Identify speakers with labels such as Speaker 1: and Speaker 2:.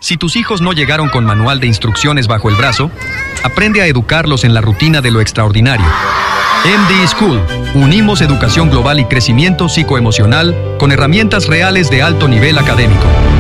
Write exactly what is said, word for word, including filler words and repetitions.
Speaker 1: Si tus hijos no llegaron con manual de instrucciones bajo el brazo, aprende a educarlos en la rutina de lo extraordinario. M D School. Unimos educación global y crecimiento psicoemocional con herramientas reales de alto nivel académico.